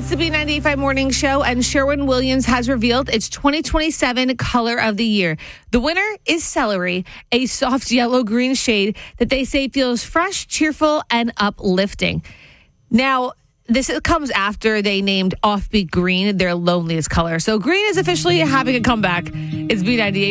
It's the B98.5 Morning Show, and Sherwin-Williams has revealed its 2027 color of the year. The winner is celery, a soft yellow-green shade that they say feels fresh, cheerful, and uplifting. Now, this comes after they named Offbeat Green their loneliest color. So green is officially having a comeback. It's B98.